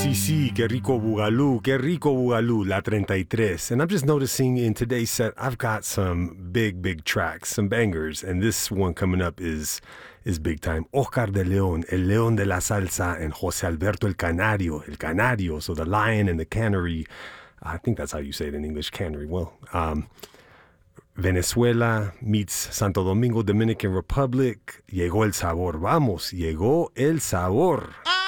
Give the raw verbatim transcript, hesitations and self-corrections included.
sí, sí, qué rico Boogaloo, qué rico Boogaloo, La thirty-three. And I'm just noticing in today's set, I've got some big, big tracks, some bangers, and this one coming up is is big time. Oscar de León, El León de la Salsa, and José Alberto El Canario, El Canario, so the lion and the canary. I think that's how you say it in English, canary. Well, um, Venezuela meets Santo Domingo, Dominican Republic. Llegó el sabor. Vamos, llegó el sabor.